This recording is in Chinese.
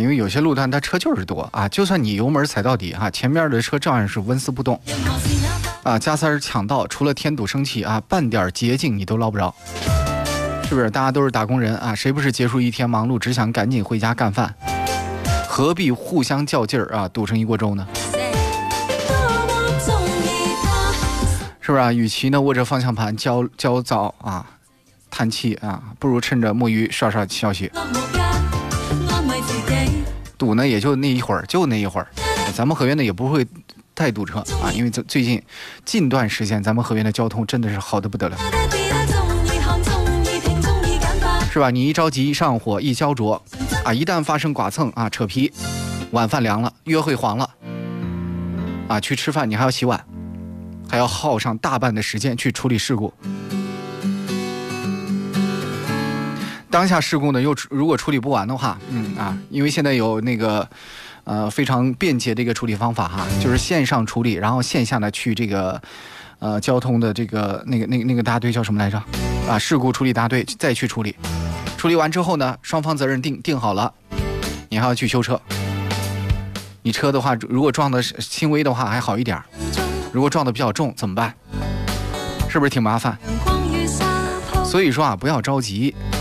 因为有些路段它车就是多啊，就算你油门踩到底啊，前面的车照样是纹丝不动啊。加塞儿抢道，除了添堵生气啊，半点捷径你都捞不着，是不是？大家都是打工人啊，谁不是结束一天忙碌，只想赶紧回家干饭？何必互相较劲儿啊，堵成一锅粥呢？是不是啊？与其呢握着方向盘焦躁啊，叹气啊，不如趁着摸鱼刷消息。堵呢也就那一会儿，咱们河源呢也不会太堵车啊，因为最近段时间咱们河源的交通真的是好得不得了，是吧？你一着急一上火一焦灼啊，一旦发生剐蹭啊扯皮，晚饭凉了，约会黄了啊，去吃饭你还要洗碗，还要耗上大半的时间去处理事故。当下事故呢，如果处理不完的话，因为现在有那个非常便捷的一个处理方法哈，就是线上处理，然后线下呢去这个交通的这个那个大队叫什么来着啊？事故处理大队再去处理，处理完之后呢，双方责任定好了，你还要去修车。你车的话，如果撞的轻微的话还好一点，如果撞的比较重怎么办？是不是挺麻烦？所以说啊，不要着急